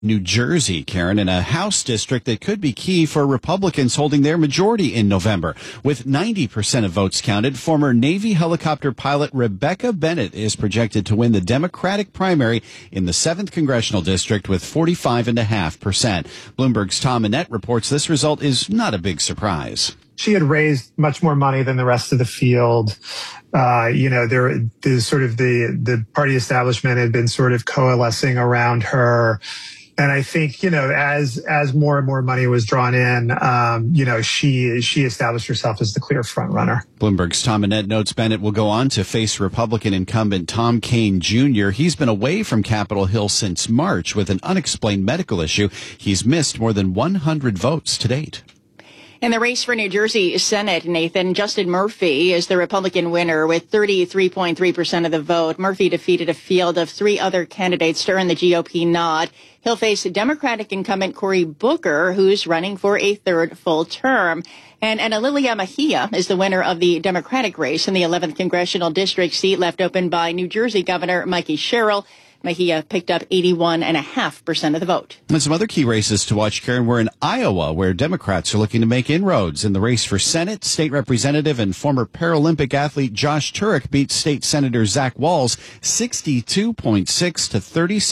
New Jersey, Karen, in a House district that could be key for Republicans holding their majority in November. With 90% of votes counted, former Navy helicopter pilot Rebecca Bennett is projected to win the Democratic primary in the 7th Congressional District with 45.5%. Bloomberg's Tom Annette reports this result is not a big surprise. She had raised much more money than the rest of the field. The party establishment had been sort of coalescing around her. And I think, as more and more money was drawn in, she established herself as the clear front runner. Bloomberg's Tom Annette notes Bennett will go on to face Republican incumbent Tom Kean Jr. He's been away from Capitol Hill since March with an unexplained medical issue. He's missed more than 100 votes to date. In the race for New Jersey Senate, Nathan, Justin Murphy is the Republican winner with 33.3% of the vote. Murphy defeated a field of 3 other candidates to earn the GOP nod. He'll face Democratic incumbent Cory Booker, who's running for a 3rd full term. And Ana Lilia Mejia is the winner of the Democratic race in the 11th Congressional District seat left open by New Jersey Governor Mikey Sherrill. Mejia picked up 81.5% of the vote. And some other key races to watch, Karen, were in Iowa, where Democrats are looking to make inroads in the race for Senate. State Representative and former Paralympic athlete Josh Turek beat State Senator Zach Walz 62.6 to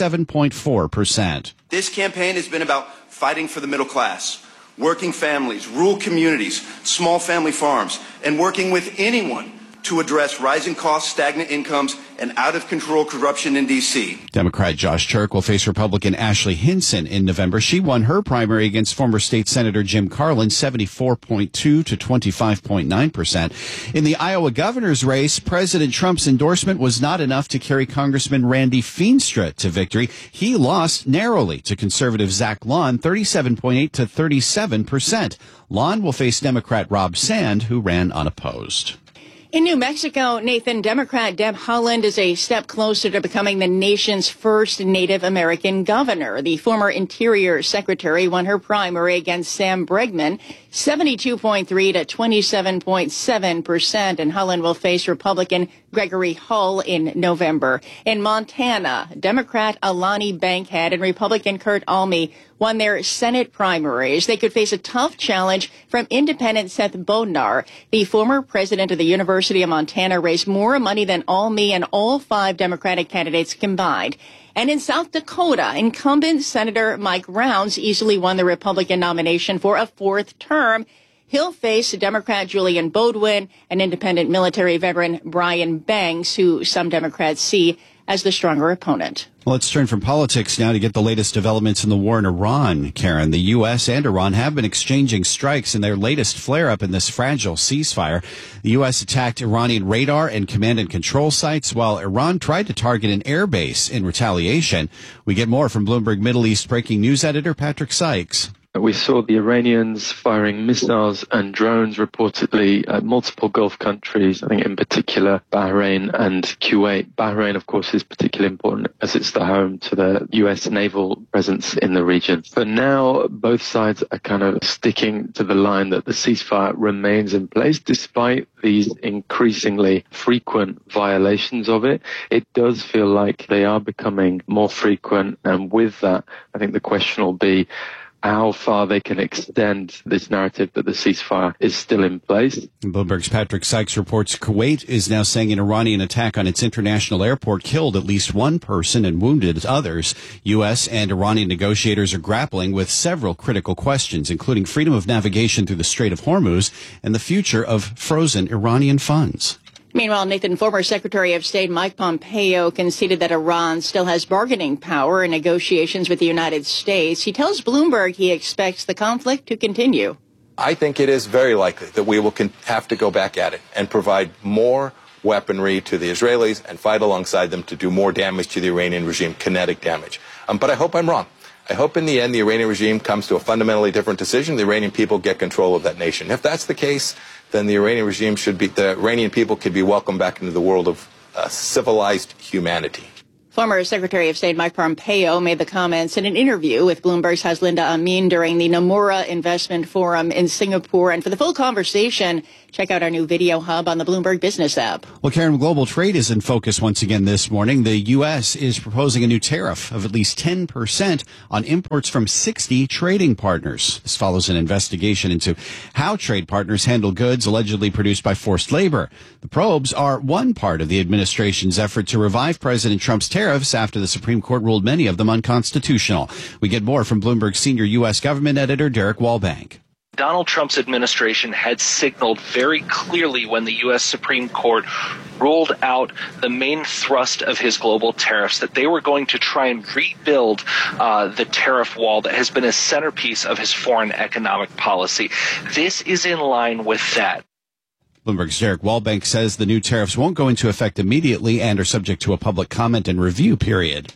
37.4%. This campaign has been about fighting for the middle class, working families, rural communities, small family farms, and working with anyone to address rising costs, stagnant incomes, and out-of-control corruption in D.C. Democrat Josh Turek will face Republican Ashley Hinson in November. She won her primary against former state Senator Jim Carlin, 74.2 to 25.9%. In the Iowa governor's race, President Trump's endorsement was not enough to carry Congressman Randy Feenstra to victory. He lost narrowly to conservative Zach Lawn, 37.8 to 37%. Lawn will face Democrat Rob Sand, who ran unopposed. In New Mexico, Nathan, Democrat Deb Haaland is a step closer to becoming the nation's first Native American governor. The former Interior Secretary won her primary against Sam Bregman, 72.3 to 27.7%, and Haaland will face Republican Gregory Hull in November. In Montana, Democrat Alani Bankhead and Republican Kurt Alme won their Senate primaries. They could face a tough challenge from independent Seth Bodnar. The former president of the University of Montana raised more money than Alme and all 5 Democratic candidates combined. And in South Dakota, incumbent Senator Mike Rounds easily won the Republican nomination for a 4th term. He'll face Democrat Julian Bodwin and independent military veteran Brian Banks, who some Democrats see as the stronger opponent. Well, let's turn from politics now to get the latest developments in the war in Iran, Karen. The U.S. and Iran have been exchanging strikes in their latest flare-up in this fragile ceasefire. The U.S. attacked Iranian radar and command and control sites, while Iran tried to target an air base in retaliation. We get more from Bloomberg Middle East breaking news editor Patrick Sykes. We saw the Iranians firing missiles and drones reportedly at multiple Gulf countries, I think in particular Bahrain and Kuwait. Bahrain, of course, is particularly important as it's the home to the U.S. naval presence in the region. For now, both sides are kind of sticking to the line that the ceasefire remains in place despite these increasingly frequent violations of it. It does feel like they are becoming more frequent, and with that, I think the question will be how far they can extend this narrative that the ceasefire is still in place. Bloomberg's Patrick Sykes reports Kuwait is now saying an Iranian attack on its international airport killed at least 1 person and wounded others. U.S. and Iranian negotiators are grappling with several critical questions, including freedom of navigation through the Strait of Hormuz and the future of frozen Iranian funds. Meanwhile, Nathan, former Secretary of State Mike Pompeo conceded that Iran still has bargaining power in negotiations with the United States. He tells Bloomberg he expects the conflict to continue. I think it is very likely that we will have to go back at it and provide more weaponry to the Israelis and fight alongside them to do more damage to the Iranian regime, kinetic damage. But I hope I'm wrong. I hope in the end the Iranian regime comes to a fundamentally different decision. The Iranian people get control of that nation. If that's the case, then the Iranian people could be welcomed back into the world of civilized humanity. Former Secretary of State Mike Pompeo made the comments in an interview with Bloomberg's Haslinda Amin during the Nomura Investment Forum in Singapore. And for the full conversation, check out our new video hub on the Bloomberg Business app. Well, Karen, global trade is in focus once again this morning. The U.S. is proposing a new tariff of at least 10% on imports from 60 trading partners. This follows an investigation into how trade partners handle goods allegedly produced by forced labor. The probes are one part of the administration's effort to revive President Trump's tariffs after the Supreme Court ruled many of them unconstitutional. We get more from Bloomberg senior U.S. government editor Derek Wallbank. Donald Trump's administration had signaled very clearly when the U.S. Supreme Court ruled out the main thrust of his global tariffs that they were going to try and rebuild the tariff wall that has been a centerpiece of his foreign economic policy. This is in line with that. Bloomberg's Derek Wallbank says the new tariffs won't go into effect immediately and are subject to a public comment and review period.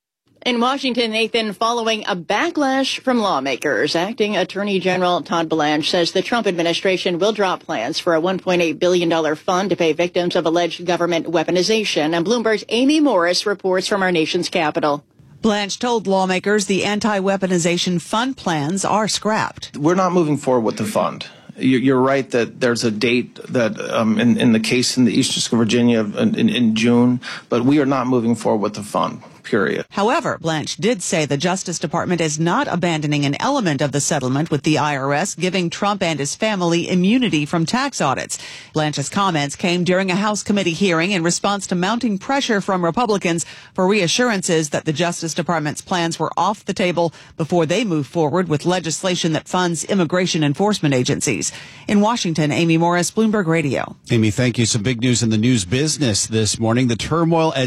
In Washington, Nathan, following a backlash from lawmakers, Acting Attorney General Todd Blanche says the Trump administration will drop plans for a $1.8 billion fund to pay victims of alleged government weaponization. And Bloomberg's Amy Morris reports from our nation's capital. Blanche told lawmakers the anti-weaponization fund plans are scrapped. We're not moving forward with the fund. You're right that there's a date that in the case in the Eastern District of Virginia in June, but we are not moving forward with the fund. Period. However, Blanche did say the Justice Department is not abandoning an element of the settlement with the IRS, giving Trump and his family immunity from tax audits. Blanche's comments came during a House committee hearing in response to mounting pressure from Republicans for reassurances that the Justice Department's plans were off the table before they move forward with legislation that funds immigration enforcement agencies. In Washington, Amy Morris, Bloomberg Radio. Amy, thank you. Some big news in the news business this morning. The turmoil at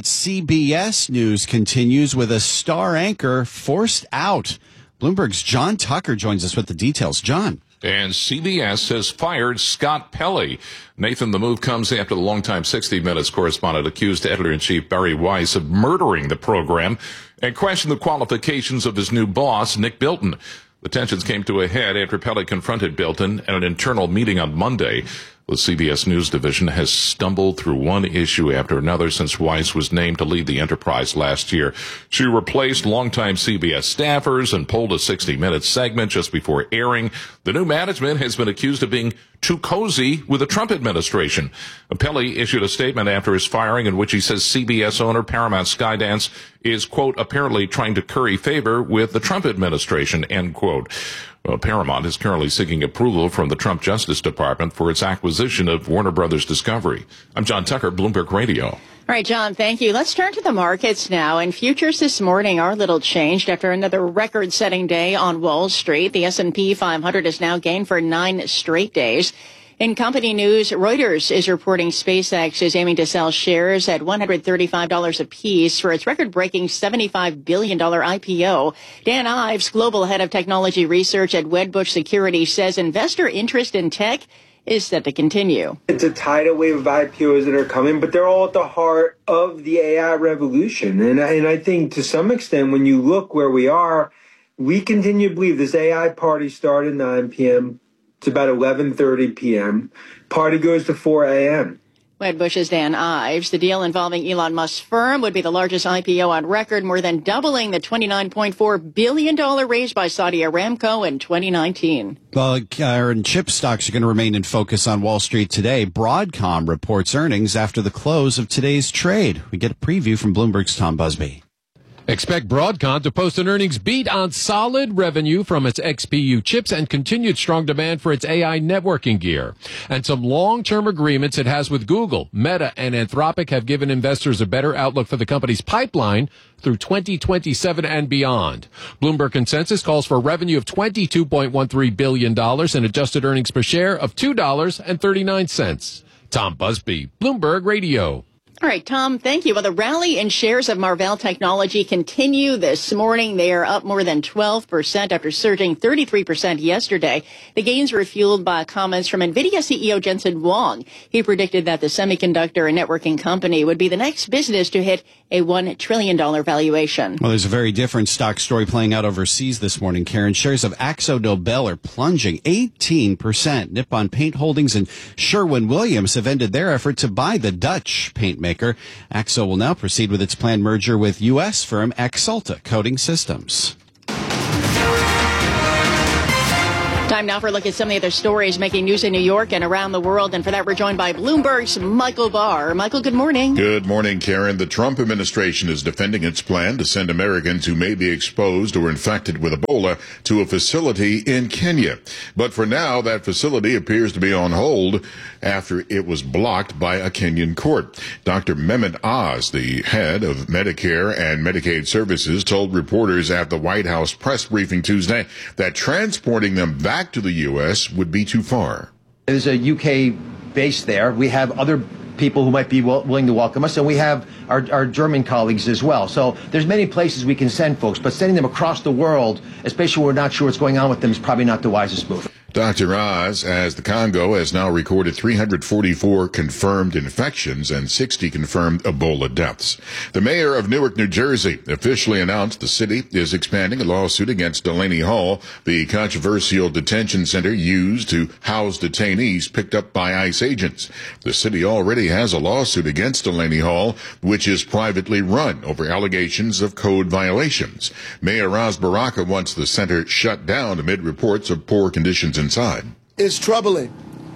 CBS News continues with a star anchor forced out. Bloomberg's John Tucker joins us with the details. John. And CBS has fired Scott Pelley. Nathan, the move comes after the longtime 60 Minutes correspondent accused editor-in-chief Barry Weiss of murdering the program and questioned the qualifications of his new boss, Nick Bilton. The tensions came to a head after Pelley confronted Bilton at an internal meeting on Monday. The CBS News division has stumbled through one issue after another since Weiss was named to lead the enterprise last year. She replaced longtime CBS staffers and pulled a 60 Minutes segment just before airing. The new management has been accused of being too cozy with the Trump administration. Pelley issued a statement after his firing in which he says CBS owner Paramount Skydance is, quote, apparently trying to curry favor with the Trump administration, end quote. Paramount is currently seeking approval from the Trump Justice Department for its acquisition of Warner Brothers Discovery. I'm John Tucker, Bloomberg Radio. All right, John, thank you. Let's turn to the markets now. And futures this morning are a little changed after another record-setting day on Wall Street. The S&P 500 has now gained for 9 straight days. In company news, Reuters is reporting SpaceX is aiming to sell shares at $135 apiece for its record-breaking $75 billion IPO. Dan Ives, global head of technology research at Wedbush Securities, says investor interest in tech is set to continue. It's a tidal wave of IPOs that are coming, but they're all at the heart of the AI revolution. And I think to some extent, when you look where we are, we continue to believe this AI party started at 9 p.m. It's about 11:30 p.m. Party goes to 4 a.m. Wedbush's Dan Ives. The deal involving Elon Musk's firm would be the largest IPO on record, more than doubling the $29.4 billion raised by Saudi Aramco in 2019. Well, Karen, chip stocks are going to remain in focus on Wall Street today. Broadcom reports earnings after the close of today's trade. We get a preview from Bloomberg's Tom Busby. Expect Broadcom to post an earnings beat on solid revenue from its XPU chips and continued strong demand for its AI networking gear. And some long-term agreements it has with Google, Meta, and Anthropic have given investors a better outlook for the company's pipeline through 2027 and beyond. Bloomberg consensus calls for revenue of $22.13 billion and adjusted earnings per share of $2.39. Tom Busby, Bloomberg Radio. All right, Tom, thank you. Well, the rally in shares of Marvell Technology continue this morning. They are up more than 12% after surging 33% yesterday. The gains were fueled by comments from NVIDIA CEO Jensen Huang. He predicted that the semiconductor and networking company would be the next business to hit a $1 trillion valuation. Well, there's a very different stock story playing out overseas this morning, Karen. Shares of Akzo Nobel are plunging 18%. Nippon Paint Holdings and Sherwin-Williams have ended their effort to buy the Dutch paint maker. Akzo will now proceed with its planned merger with U.S. firm Axalta Coating Systems. Time now for a look at some of the other stories making news in New York and around the world. And for that, we're joined by Bloomberg's Michael Barr. Michael, good morning. Good morning, Karen. The Trump administration is defending its plan to send Americans who may be exposed or infected with Ebola to a facility in Kenya. But for now, that facility appears to be on hold after it was blocked by a Kenyan court. Dr. Mehmet Oz, the head of Medicare and Medicaid Services, told reporters at the White House press briefing Tuesday that transporting them back to the U.S. would be too far. There's a UK base there. We have other people who might be willing to welcome us, and we have our German colleagues as well. So there's many places we can send folks, but sending them across the world, especially when we're not sure what's going on with them, is probably not the wisest move. Dr. Oz, as the Congo has now recorded 344 confirmed infections and 60 confirmed Ebola deaths. The mayor of Newark, New Jersey, officially announced the city is expanding a lawsuit against Delaney Hall, the controversial detention center used to house detainees picked up by ICE agents. The city already has a lawsuit against Delaney Hall, which is privately run over allegations of code violations. Mayor Ras Baraka wants the center shut down amid reports of poor conditions inside. It's troubling,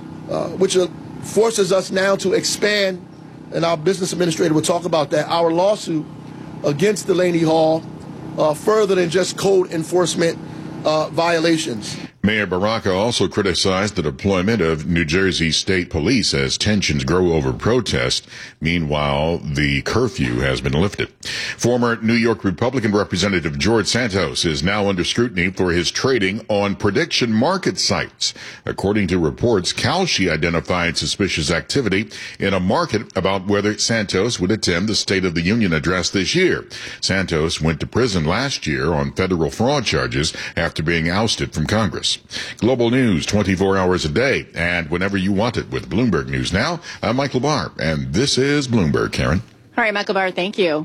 which forces us now to expand, and our business administrator will talk about that, our lawsuit against Delaney Hall further than just code enforcement violations. Mayor Baraka also criticized the deployment of New Jersey State Police as tensions grow over protest. Meanwhile, the curfew has been lifted. Former New York Republican Representative George Santos is now under scrutiny for his trading on prediction market sites. According to reports, Kalshi identified suspicious activity in a market about whether Santos would attend the State of the Union address this year. Santos went to prison last year on federal fraud charges after being ousted from Congress. Global news 24 hours a day and whenever you want it with Bloomberg News Now. I'm Michael Barr, and this is Bloomberg, Karen. All right, Michael Barr, thank you.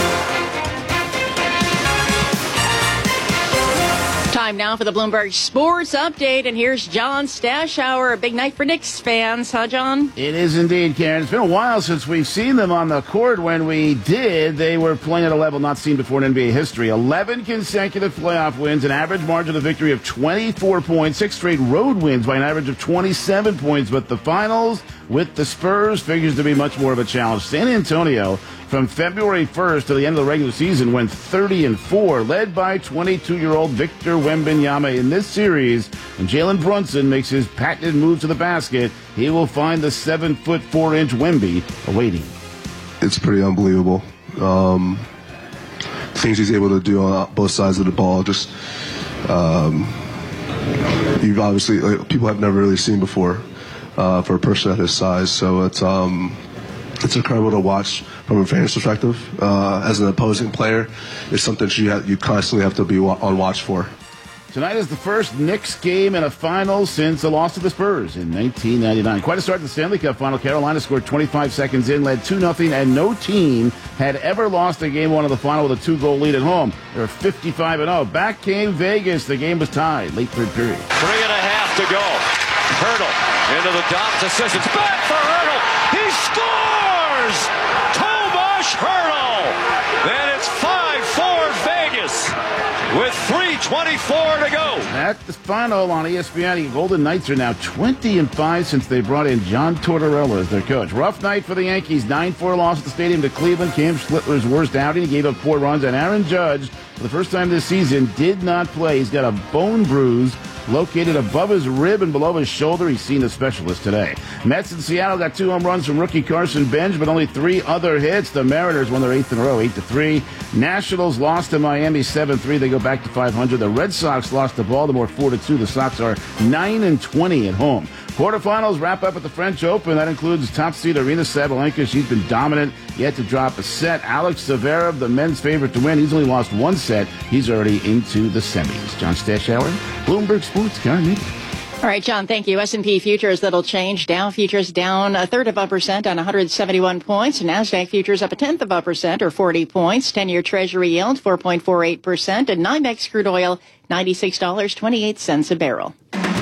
Time now for the Bloomberg Sports Update, and here's John Stashower. A big night for Knicks fans, huh, John? It is indeed, Karen. It's been a while since we've seen them on the court. When we did, they were playing at a level not seen before in NBA history. 11 consecutive playoff wins, an average margin of victory of 24 points, 6 straight road wins by an average of 27 points. But the finals with the Spurs figures to be much more of a challenge. San Antonio, from February 1st to the end of the regular season, went 30-4, led by 22-year-old Victor Wembanyama in this series. When Jalen Brunson makes his patented move to the basket, he will find the 7'4" Wemby awaiting. It's pretty unbelievable. Things he's able to do on both sides of the ball, just you've obviously people have never really seen before for a person at his size. So it's incredible to watch from a fan's perspective. As an opposing player, it's something you constantly have to be on watch for. Tonight is the first Knicks game in a final since the loss to the Spurs in 1999. Quite a start to the Stanley Cup final. Carolina scored 25 seconds in, led 2-0, and no team had ever lost a game one of the final with a 2-goal lead at home. They were 55-0. Back came Vegas. The game was tied. Late third period. 3.5 to go. Hurdle into the dot to Sissons. Back for Hurdle. He scores! Tomas Hurdle! Then it's 5-4 Vegas with 3:24 to go. At the final on ESPN, the Golden Knights are now 20-5 since they brought in John Tortorella as their coach. Rough night for the Yankees. 9-4 loss at the stadium to Cleveland. Cam Schlittler's worst outing. He gave up 4 runs, and Aaron Judge, for the first time this season, did not play. He's got a bone bruise located above his rib and below his shoulder. He's seen a specialist today. Mets in Seattle got 2 home runs from rookie Carson Bench, but only 3 other hits. The Mariners won their 8th in a row, 8-3. Nationals lost to Miami 7-3. They go back to 500. The Red Sox lost to Baltimore 4-2. The Sox are 9-20 at home. Quarterfinals wrap up at the French Open. That includes top seed Arina Sabalenka. She's been dominant, yet to drop a set. Alex Zverev, the men's favorite to win. He's only lost 1 set. He's already into the semis. John Stashower, Bloomberg Sports, Karen. All right, John, thank you. S&P futures, that'll change. Dow futures down 0.33% on 171 points. NASDAQ futures up 0.1% or 40 points. 10-year Treasury yield 4.48%. And NYMEX crude oil $96.28 a barrel.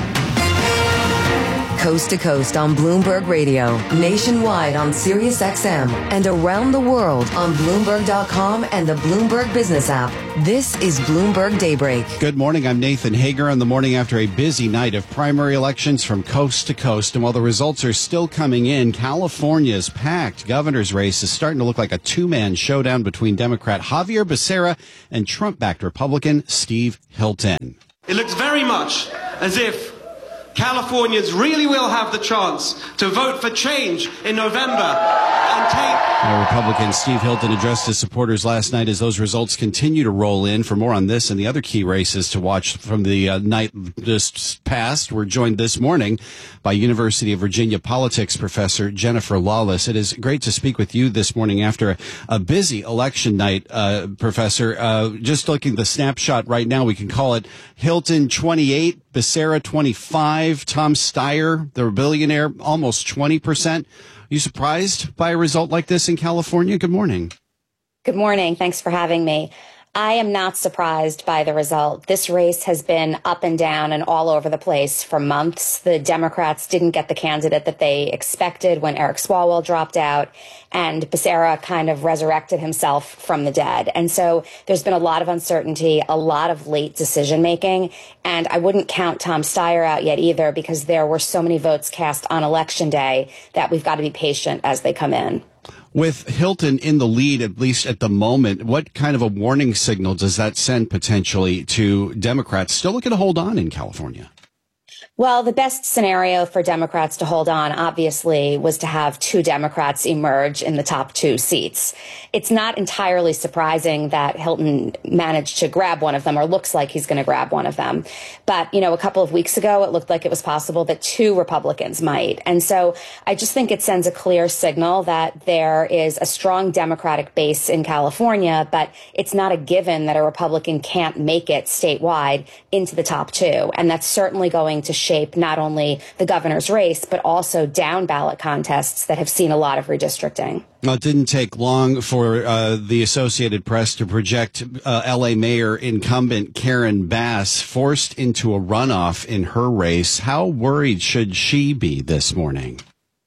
Coast to coast on Bloomberg Radio, nationwide on Sirius XM, and around the world on Bloomberg.com and the Bloomberg Business app. This is Bloomberg Daybreak. Good morning. I'm Nathan Hager on the morning after a busy night of primary elections from coast to coast. And while the results are still coming in, California's packed governor's race is starting to look like a two-man showdown between Democrat Javier Becerra and Trump-backed Republican Steve Hilton. It looks very much as if Californians really will have the chance to vote for change in November and take... Republican Steve Hilton addressed his supporters last night as those results continue to roll in. For more on this and the other key races to watch from the night just past, we're joined this morning by University of Virginia politics professor Jennifer Lawless. It is great to speak with you this morning after a busy election night, Professor. Just looking at the snapshot right now, we can call it Hilton 28, Becerra 25, Tom Steyer, the billionaire, almost 20%. Are you surprised by a result like this in California? Good morning. Good morning. Thanks for having me. I am not surprised by the result. This race has been up and down and all over the place for months. The Democrats didn't get the candidate that they expected when Eric Swalwell dropped out, and Becerra kind of resurrected himself from the dead. And so there's been a lot of uncertainty, a lot of late decision making, and I wouldn't count Tom Steyer out yet either because there were so many votes cast on Election Day that we've got to be patient as they come in. With Hilton in the lead, at least at the moment, what kind of a warning signal does that send potentially to Democrats still looking to hold on in California? Well, the best scenario for Democrats to hold on, obviously, was to have two Democrats emerge in the top two seats. It's not entirely surprising that Hilton managed to grab one of them, or looks like he's going to grab one of them. But, you know, a couple of weeks ago, it looked like it was possible that two Republicans might. And so I just think it sends a clear signal that there is a strong Democratic base in California, but it's not a given that a Republican can't make it statewide into the top two. And that's certainly going to shape not only the governor's race, but also down ballot contests that have seen a lot of redistricting. Well, it didn't take long for the Associated Press to project L.A. Mayor incumbent Karen Bass forced into a runoff in her race. How worried should she be this morning?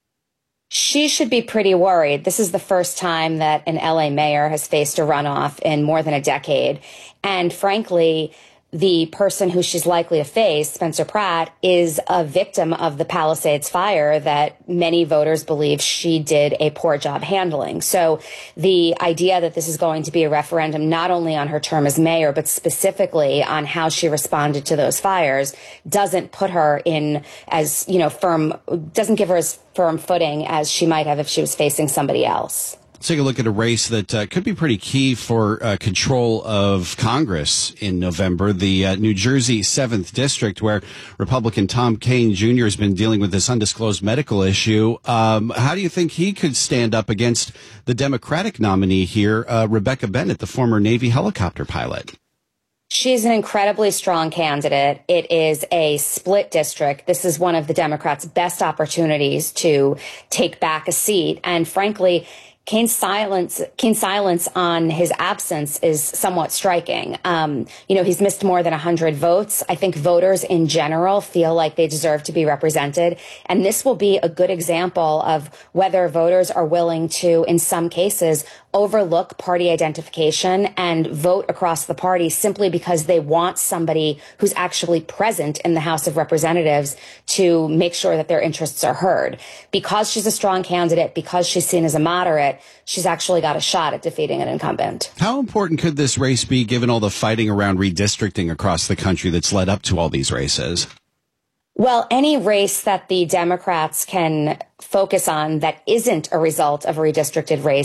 She should be pretty worried. This is the first time that an L.A. mayor has faced a runoff in more than a decade. And frankly, the person who she's likely to face, Spencer Pratt, is a victim of the Palisades fire that many voters believe she did a poor job handling. So the idea that this is going to be a referendum not only on her term as mayor, but specifically on how she responded to those fires doesn't put her in as, doesn't give her as firm footing as she might have if she was facing somebody else. Let's take a look at a race that could be pretty key for control of Congress in November. The New Jersey 7th District, where Republican Tom Kean Jr. has been dealing with this undisclosed medical issue. How do you think he could stand up against the Democratic nominee here, Rebecca Bennett, the former Navy helicopter pilot? She's an incredibly strong candidate. It is a split district. This is one of the Democrats' best opportunities to take back a seat. And frankly, Kean's silence on his absence is somewhat striking. He's missed more than 100 votes. I think voters in general feel like they deserve to be represented. And this will be a good example of whether voters are willing to, in some cases, overlook party identification and vote across the party simply because they want somebody who's actually present in the House of Representatives to make sure that their interests are heard. Because she's a strong candidate, because she's seen as a moderate, she's actually got a shot at defeating an incumbent. How important could this race be given all the fighting around redistricting across the country that's led up to all these races? Well, any race that the Democrats can focus on that isn't a result of a redistricted race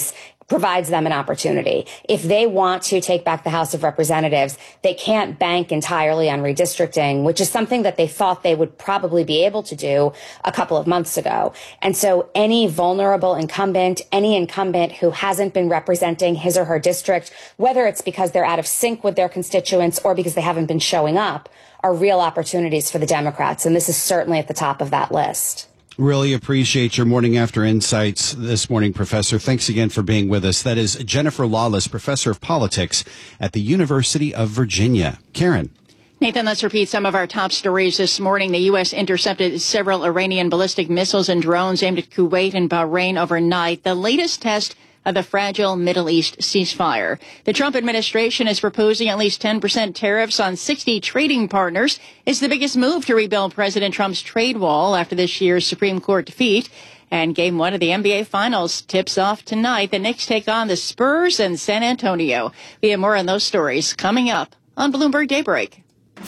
provides them an opportunity. If they want to take back the House of Representatives, they can't bank entirely on redistricting, which is something that they thought they would probably be able to do a couple of months ago. And so any vulnerable incumbent, any incumbent who hasn't been representing his or her district, whether it's because they're out of sync with their constituents or because they haven't been showing up, are real opportunities for the Democrats. And this is certainly at the top of that list. Really appreciate your morning after insights this morning, Professor. Thanks again for being with us. That is Jennifer Lawless, Professor of Politics at the University of Virginia. Karen. Nathan, let's repeat some of our top stories this morning. The U.S. intercepted several Iranian ballistic missiles and drones aimed at Kuwait and Bahrain overnight, the latest test of the fragile Middle East ceasefire. The Trump administration is proposing at least 10% tariffs on 60 trading partners. It's the biggest move to rebuild President Trump's trade wall after this year's Supreme Court defeat. And Game 1 of the NBA Finals tips off tonight. The Knicks take on the Spurs and San Antonio. We have more on those stories coming up on Bloomberg Daybreak.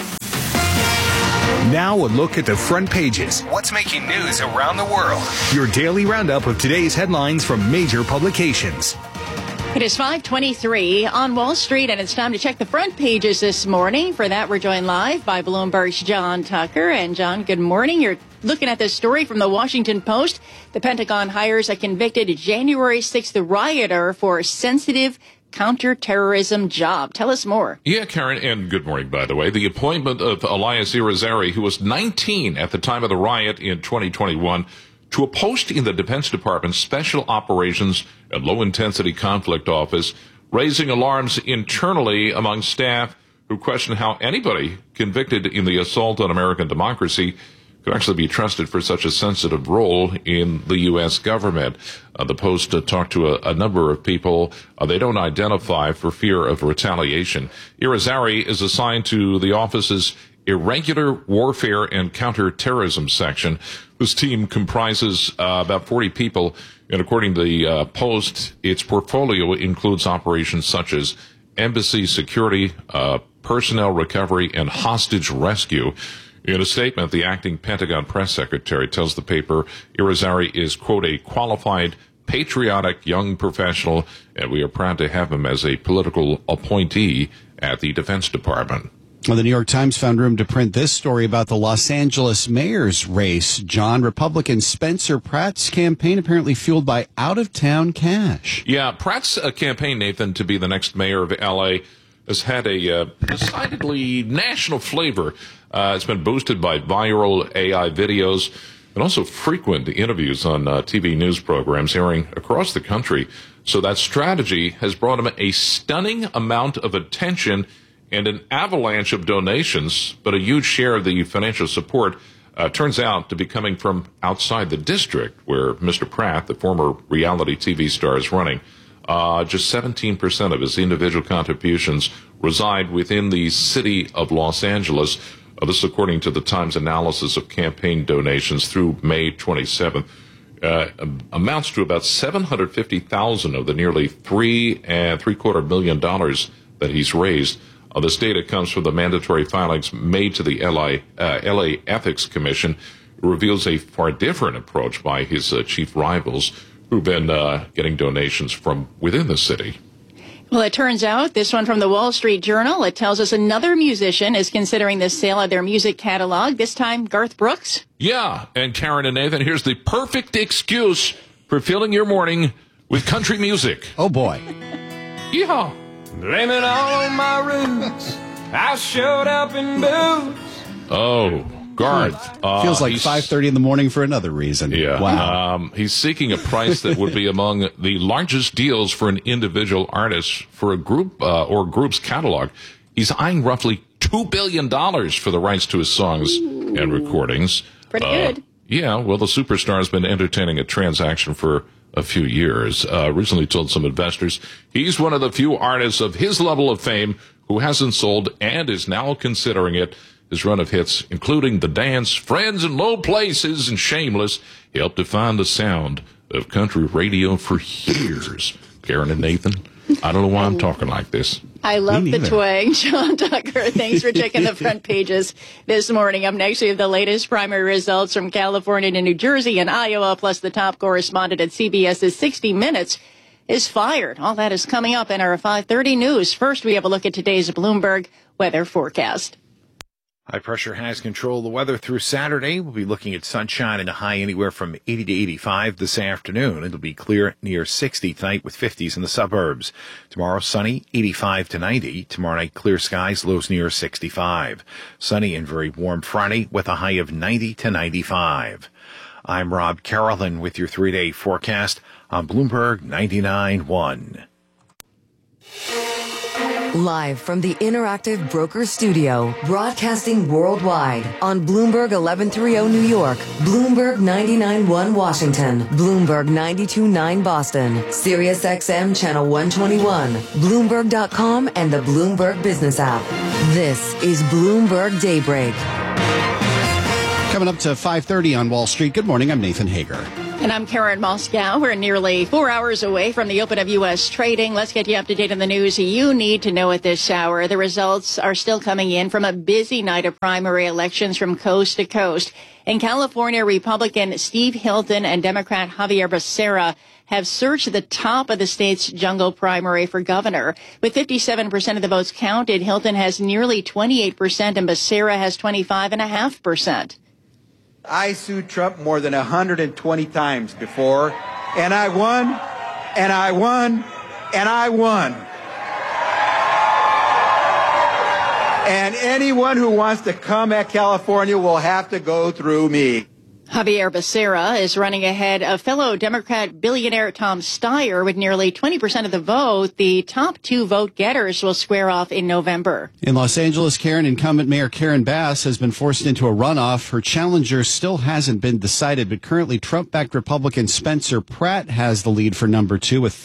Now a look at the front pages. What's making news around the world? Your daily roundup of today's headlines from major publications. It is 5:23 on Wall Street, and it's time to check the front pages this morning. For that, we're joined live by Bloomberg's John Tucker. And John, good morning. You're looking at this story from the Washington Post. The Pentagon hires a convicted January 6th rioter for sensitive counterterrorism job. Tell us more. Yeah, Karen, and good morning, by the way. The appointment of Elias Irizarry, who was 19 at the time of the riot in 2021, to a post in the Defense Department's Special Operations and Low-Intensity Conflict Office, raising alarms internally among staff who question how anybody convicted in the assault on American democracy could actually be trusted for such a sensitive role in the U.S. government. The Post talked to a number of people. They don't identify for fear of retaliation. Irizarry is assigned to the office's Irregular Warfare and Counterterrorism section, whose team comprises about 40 people. And according to the Post, its portfolio includes operations such as embassy security, personnel recovery, and hostage rescue. In a statement, the acting Pentagon press secretary tells the paper Irizarry is, quote, a qualified, patriotic young professional, and we are proud to have him as a political appointee at the Defense Department. Well, the New York Times found room to print this story about the Los Angeles mayor's race. John, Republican Spencer Pratt's campaign apparently fueled by out-of-town cash. Yeah, Pratt's campaign, Nathan, to be the next mayor of L.A., has had a decidedly national flavor. It's been boosted by viral AI videos and also frequent interviews on TV news programs airing across the country. So that strategy has brought him a stunning amount of attention and an avalanche of donations, but a huge share of the financial support turns out to be coming from outside the district where Mr. Pratt, the former reality TV star, is running. Just 17% of his individual contributions reside within the city of Los Angeles. This, according to the Times analysis of campaign donations through May 27th, amounts to about $750,000 of the nearly $3.75 million that he's raised. This data comes from the mandatory filings made to the LA Ethics Commission. It reveals a far different approach by his chief rivals, who've been getting donations from within the city. Well, it turns out, this one from the Wall Street Journal, it tells us another musician is considering the sale of their music catalog, this time Garth Brooks. Yeah, and Karen and Nathan, here's the perfect excuse for filling your morning with country music. Oh, boy. Yeah. Blame it all on my roots. I showed up in boots. Oh, Garth. Feels like 5:30 in the morning for another reason. Yeah. Wow. He's seeking a price that would be among the largest deals for an individual artist for a group or group's catalog. He's eyeing roughly $2 billion for the rights to his songs and recordings. Pretty good. Yeah, well, the superstar has been entertaining a transaction for a few years. Recently told some investors he's one of the few artists of his level of fame who hasn't sold and is now considering it. His run of hits, including The Dance, Friends in Low Places, and Shameless, helped define the sound of country radio for years. Karen and Nathan, I don't know why I'm talking like this. I love the twang. John Tucker, thanks for checking the front pages this morning. Up next, we have the latest primary results from California to New Jersey and Iowa, plus the top correspondent at CBS's 60 Minutes. is fired. All that is coming up in our 5:30 news. First, we have a look at today's Bloomberg weather forecast. High pressure has control of the weather through Saturday. We'll be looking at sunshine and a high anywhere from 80 to 85 this afternoon. It'll be clear near 60 tonight with 50s in the suburbs. Tomorrow, sunny, 85 to 90. Tomorrow night, clear skies, lows near 65. Sunny and very warm Friday with a high of 90 to 95. I'm Rob Carolyn with your 3-day forecast on Bloomberg 99.1. Live from the Interactive Broker Studio, broadcasting worldwide on Bloomberg 1130 New York, Bloomberg 99.1 Washington, Bloomberg 92.9 Boston, Sirius XM Channel 121, Bloomberg.com and the Bloomberg Business app. This is Bloomberg Daybreak. Coming up to 5:30 on Wall Street. Good morning. I'm Nathan Hager. And I'm Karen Moscow. We're nearly 4 hours away from the open of U.S. trading. Let's get you up to date on the news you need to know at this hour. The results are still coming in from a busy night of primary elections from coast to coast. In California, Republican Steve Hilton and Democrat Javier Becerra have surged the top of the state's jungle primary for governor. With 57% of the votes counted, Hilton has nearly 28% and Becerra has 25.5%. I sued Trump more than 120 times before, and I won, and I won, and I won. And anyone who wants to come at California will have to go through me. Javier Becerra is running ahead of fellow Democrat billionaire Tom Steyer with nearly 20% of the vote. The top two vote getters will square off in November. In Los Angeles, Karen, incumbent Mayor Karen Bass has been forced into a runoff. Her challenger still hasn't been decided, but currently Trump-backed Republican Spencer Pratt has the lead for number two with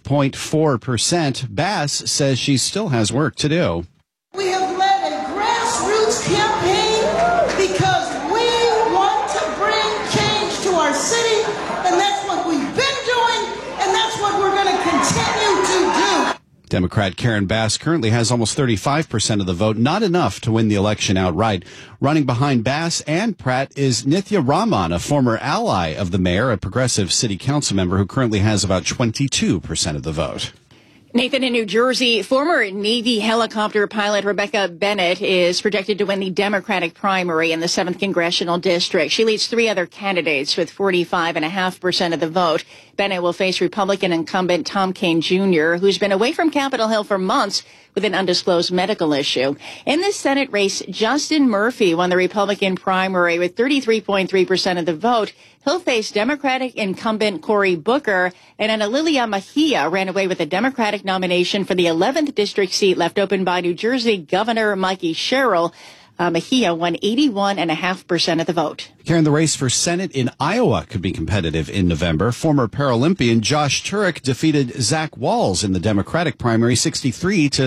30.4%. Bass says she still has work to do. We have led a grassroots campaign because we want to bring change to our city, and that's what we've been doing, and that's what we're going to continue to do. Democrat Karen Bass currently has almost 35% of the vote, not enough to win the election outright. Running behind Bass and Pratt is Nithya Raman, a former ally of the mayor, a progressive city council member who currently has about 22% of the vote. Nathan, in New Jersey, former Navy helicopter pilot Rebecca Bennett is projected to win the Democratic primary in the 7th Congressional District. She leads three other candidates with 45.5% of the vote. Bennett will face Republican incumbent Tom Kean Jr., who's been away from Capitol Hill for months with an undisclosed medical issue. In the Senate race, Justin Murphy won the Republican primary with 33.3% of the vote. He'll face Democratic incumbent Cory Booker, and Ana Lilia Mejia ran away with a Democratic nomination for the 11th district seat left open by New Jersey Governor Mikey Sherrill. Mejia won 81.5% of the vote. Karen, the race for Senate in Iowa could be competitive in November. Former Paralympian Josh Turek defeated Zach Walz in the Democratic primary 63 to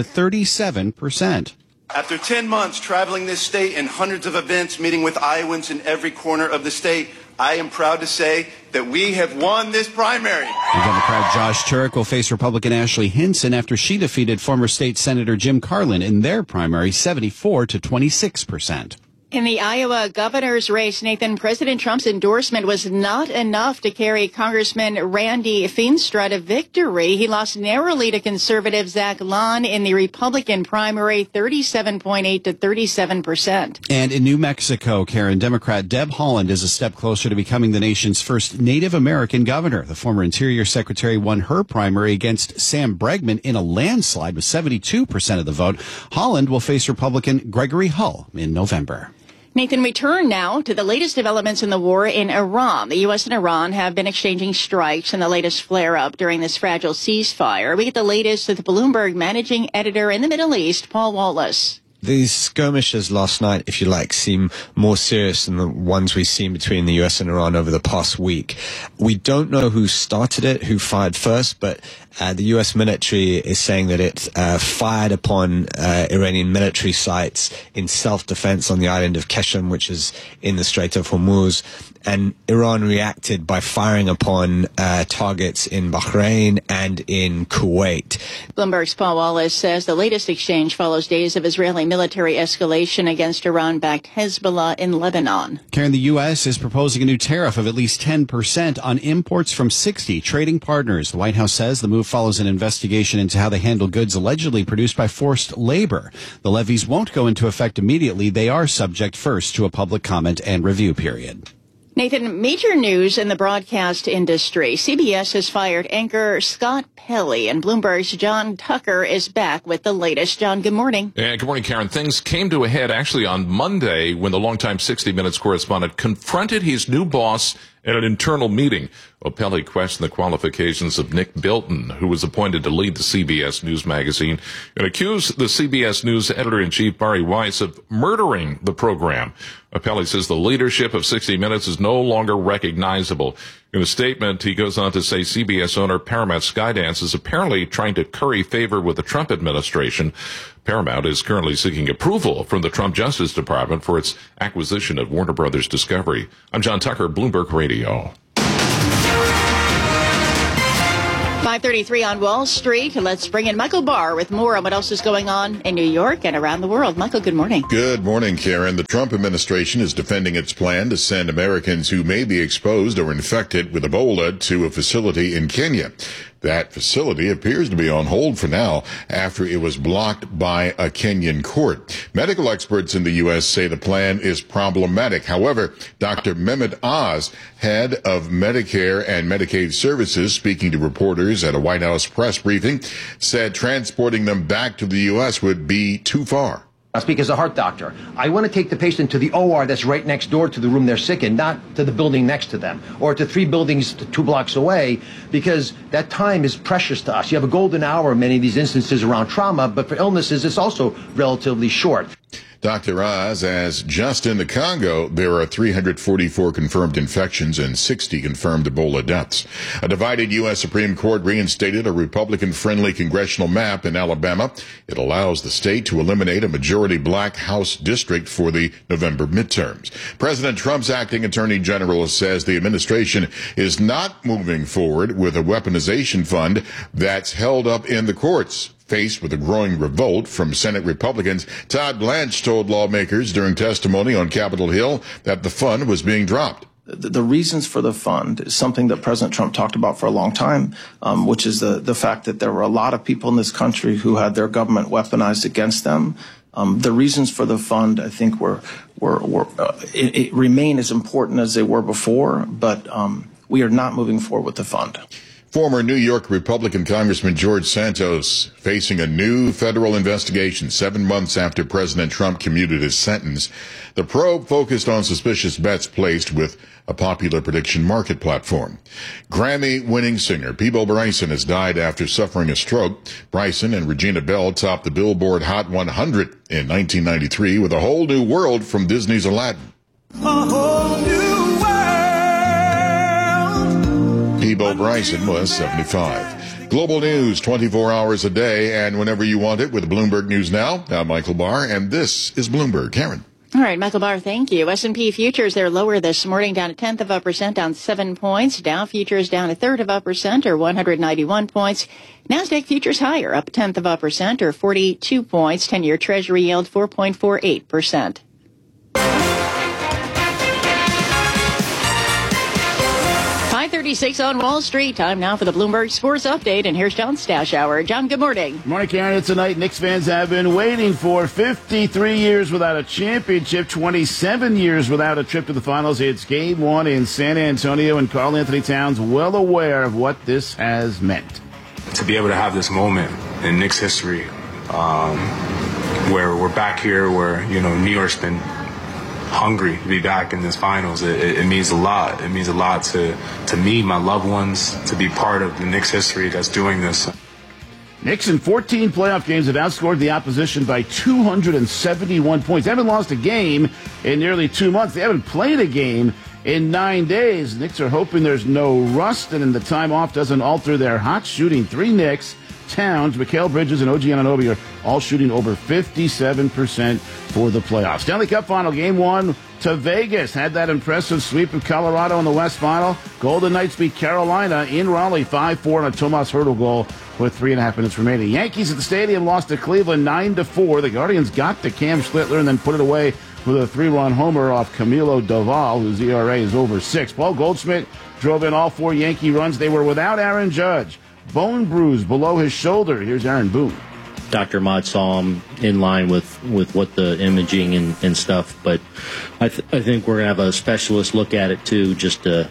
37%. After 10 months traveling this state in hundreds of events, meeting with Iowans in every corner of the state, I am proud to say that we have won this primary. The Democrat Josh Turek will face Republican Ashley Hinson after she defeated former state Senator Jim Carlin in their primary 74 to 26%. In the Iowa governor's race, Nathan, President Trump's endorsement was not enough to carry Congressman Randy Feenstra to victory. He lost narrowly to conservative Zach Lahn in the Republican primary, 37.8 to 37%. And in New Mexico, Karen, Democrat Deb Haaland is a step closer to becoming the nation's first Native American governor. The former Interior Secretary won her primary against Sam Bregman in a landslide with 72% of the vote. Haaland will face Republican Gregory Hull in November. Nathan, we turn now to the latest developments in the war in Iran. The U.S. and Iran have been exchanging strikes in the latest flare-up during this fragile ceasefire. We get the latest with Bloomberg managing editor in the Middle East, Paul Wallace. These skirmishes last night, if you like, seem more serious than the ones we've seen between the US and Iran over the past week. We don't know who started it, who fired first, but the US military is saying that it fired upon Iranian military sites in self-defense on the island of Keshem, which is in the Strait of Hormuz. And Iran reacted by firing upon targets in Bahrain and in Kuwait. Bloomberg's Paul Wallace says the latest exchange follows days of Israeli military military escalation against Iran-backed Hezbollah in Lebanon. Karen, the U.S. is proposing a new tariff of at least 10% on imports from 60 trading partners. The White House says the move follows an investigation into how they handle goods allegedly produced by forced labor. The levies won't go into effect immediately. They are subject first to a public comment and review period. Nathan, major news in the broadcast industry. CBS has fired anchor Scott Pelley, and Bloomberg's John Tucker is back with the latest. John, good morning. Yeah, good morning, Karen. Things came to a head actually on Monday when the longtime 60 Minutes correspondent confronted his new boss at an internal meeting. Pelley questioned the qualifications of Nick Bilton, who was appointed to lead the CBS News magazine, and accused the CBS News editor-in-chief, Bari Weiss, of murdering the program. Pelley says the leadership of 60 Minutes is no longer recognizable. In a statement, he goes on to say CBS owner Paramount Skydance is apparently trying to curry favor with the Trump administration. Paramount is currently seeking approval from the Trump Justice Department for its acquisition of Warner Brothers Discovery. I'm John Tucker, Bloomberg Radio. 5:33 on Wall Street. Let's bring in Michael Barr with more on what else is going on in New York and around the world. Michael, good morning. Good morning, Karen. The Trump administration is defending its plan to send Americans who may be exposed or infected with Ebola to a facility in Kenya. That facility appears to be on hold for now after it was blocked by a Kenyan court. Medical experts in the U.S. say the plan is problematic. However, Dr. Mehmet Oz, head of Medicare and Medicaid services, speaking to reporters at a White House press briefing, said transporting them back to the U.S. would be too far. I speak as a heart doctor. I want to take the patient to the OR that's right next door to the room they're sick in, not to the building next to them or to 3 buildings 2 blocks away, because that time is precious to us. You have a golden hour in many of these instances around trauma, but for illnesses, it's also relatively short. Dr. Oz, as just in the Congo, there are 344 confirmed infections and 60 confirmed Ebola deaths. A divided U.S. Supreme Court reinstated a Republican-friendly congressional map in Alabama. It allows the state to eliminate a majority black House district for the November midterms. President Trump's acting attorney general says the administration is not moving forward with a weaponization fund that's held up in the courts. Faced with a growing revolt from Senate Republicans, Todd Blanche told lawmakers during testimony on Capitol Hill that the fund was being dropped. The reasons for the fund is something that President Trump talked about for a long time, which is the fact that there were a lot of people in this country who had their government weaponized against them. The reasons for the fund, I think, it remain as important as they were before, but we are not moving forward with the fund. Former New York Republican Congressman George Santos facing a new federal investigation 7 months after President Trump commuted his sentence. The probe focused on suspicious bets placed with a popular prediction market platform. Grammy-winning singer Peabo Bryson has died after suffering a stroke. Bryson and Regina Bell topped the Billboard Hot 100 in 1993 with A Whole New World from Disney's Aladdin. A whole new Peabo Bryson was 75. Global news 24 hours a day and whenever you want it with Bloomberg News Now. I'm Michael Barr, and this is Bloomberg. Karen. All right, Michael Barr, thank you. S&P futures, they're lower this morning, down 0.1%, down 7 points. Dow futures down 0.3%, or 191 points. NASDAQ futures higher, up 0.1%, or 42 points. 10-year Treasury yield 4.48%. 5:36 on Wall Street. Time now for the Bloomberg Sports Update, and here's John Stashower. John, good morning. Good morning, Karen. It's a night Knicks fans have been waiting for. 53 years without a championship, 27 years without a trip to the finals. It's Game 1 in San Antonio, and Karl Anthony Towns well aware of what this has meant. To be able to have this moment in Knicks history, where we're back here, where New York's been hungry to be back in this finals. It means a lot. It means a lot to me, my loved ones, to be part of the Knicks history that's doing this. Knicks in 14 playoff games have outscored the opposition by 271 points. They haven't lost a game in nearly 2 months. They haven't played a game in 9 days. Knicks are hoping there's no rust and the time off doesn't alter their hot shooting 3 Knicks, Towns, Mikal Bridges, and OG Anunoby are all shooting over 57% for the playoffs. Stanley Cup Final, Game 1 to Vegas. Had that impressive sweep of Colorado in the West Final. Golden Knights beat Carolina in Raleigh 5-4 on a Tomas Hertl goal with 3.5 minutes remaining. Yankees at the stadium lost to Cleveland 9-4. The Guardians got to Cam Schlittler and then put it away with a 3-run homer off Camilo Doval, whose ERA is over 6. Paul Goldschmidt drove in all 4 Yankee runs. They were without Aaron Judge. Bone bruise below his shoulder. Here's Aaron Boone. Dr. Mott saw him in line with what the imaging and stuff, but I think we're going to have a specialist look at it too, just because